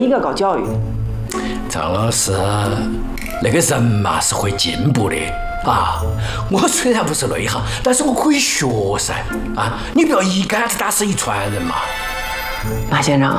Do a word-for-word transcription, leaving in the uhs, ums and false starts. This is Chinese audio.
应该搞教育。 张老师，那个人嘛是会进步的啊。我虽然不是内行，但是我可以学噻啊。你不要一竿子打死一船人嘛。 马先生，